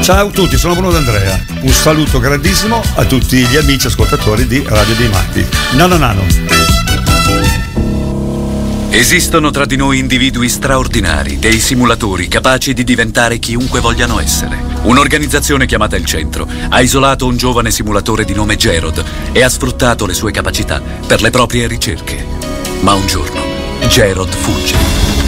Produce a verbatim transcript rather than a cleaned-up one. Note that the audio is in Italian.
Ciao a tutti, sono Bruno D'Andrea. Un saluto grandissimo a tutti gli amici ascoltatori di Radio dei Matti. Nano Nano. Esistono tra di noi individui straordinari, dei simulatori capaci di diventare chiunque vogliano essere. Un'organizzazione chiamata Il Centro ha isolato un giovane simulatore di nome Gerod e ha sfruttato le sue capacità per le proprie ricerche. Ma un giorno Gerod fugge.